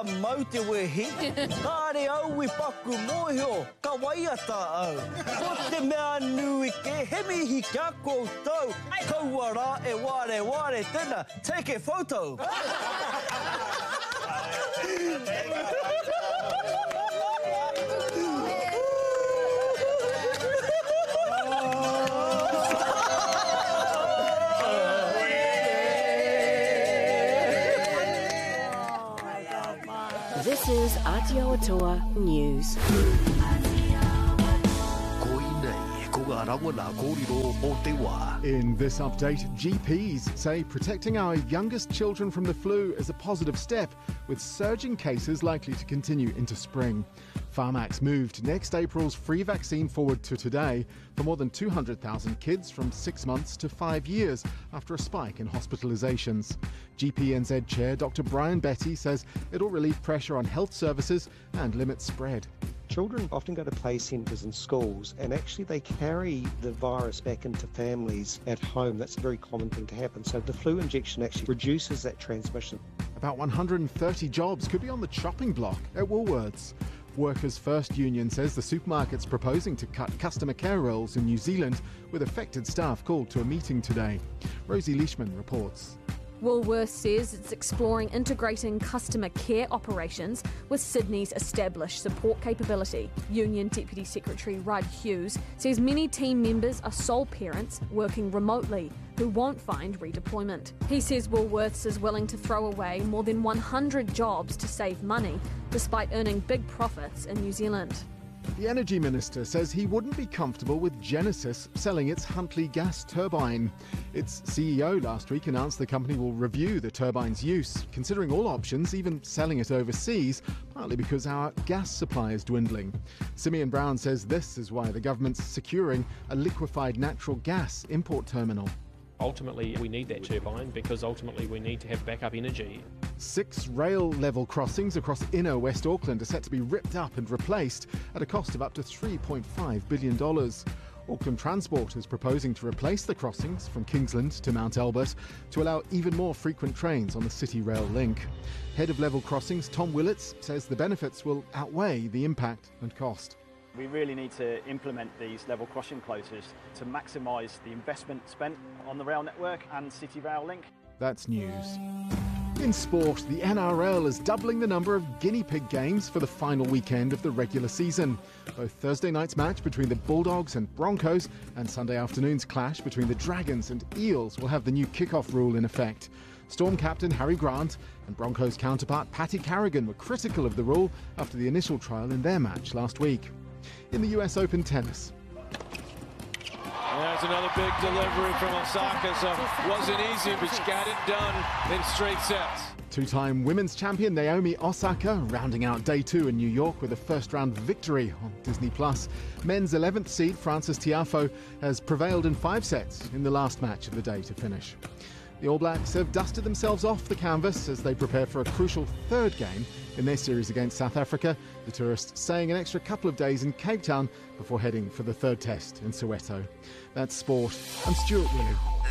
mau te wehi. Kāre au I paku mōhio, ka waiata au. Ko te mea nui ke he mihi kia koutou. Kaua rā e ware tēnā. Take a photo. This is Aotearoa News. In this update, GPs say protecting our youngest children from the flu is a positive step, with surging cases likely to continue into spring. Pharmax moved next April's free vaccine forward to today for more than 200,000 kids from 6 months to 5 years after a spike in hospitalisations. GPNZ Chair Dr Brian Betty says it'll relieve pressure on health services and limit spread. Children often go to play centres and schools, and actually they carry the virus back into families at home. That's a very common thing to happen. So the flu injection actually reduces that transmission. About 130 jobs could be on the chopping block at Woolworths. Workers' First Union says the supermarket's proposing to cut customer care roles in New Zealand, with affected staff called to a meeting today. Rosie Leishman reports. Woolworths says it's exploring integrating customer care operations with Sydney's established support capability. Union Deputy Secretary Rudd Hughes says many team members are sole parents working remotely who won't find redeployment. He says Woolworths is willing to throw away more than 100 jobs to save money, despite earning big profits in New Zealand. The Energy Minister says he wouldn't be comfortable with Genesis selling its Huntly gas turbine. Its CEO last week announced the company will review the turbine's use, considering all options, even selling it overseas, partly because our gas supply is dwindling. Simeon Brown says this is why the government's securing a liquefied natural gas import terminal. Ultimately, we need that turbine because ultimately we need to have backup energy. 6 rail-level crossings across inner West Auckland are set to be ripped up and replaced at a cost of up to $3.5 billion. Auckland Transport is proposing to replace the crossings from Kingsland to Mount Albert to allow even more frequent trains on the City Rail link. Head of Level Crossings Tom Willits says the benefits will outweigh the impact and cost. We really need to implement these level crossing closures to maximise the investment spent on the rail network and City Rail link. That's news. In sport, the NRL is doubling the number of guinea pig games for the final weekend of the regular season. Both Thursday night's match between the Bulldogs and Broncos and Sunday afternoon's clash between the Dragons and Eels will have the new kick-off rule in effect. Storm captain Harry Grant and Broncos counterpart Paddy Carrigan were critical of the rule after the initial trial in their match last week. In the US Open tennis. There's another big delivery from Osaka, so it wasn't easy, but she got it done in straight sets. Two-time women's champion Naomi Osaka rounding out day 2 in New York with a first-round victory on Disney+. Men's 11th seed Francis Tiafoe has prevailed in 5 sets in the last match of the day to finish. The All Blacks have dusted themselves off the canvas as they prepare for a crucial third game in their series against South Africa. The tourists staying an extra couple of days in Cape Town before heading for the third test in Soweto. That's sport. I'm Stuart Wu.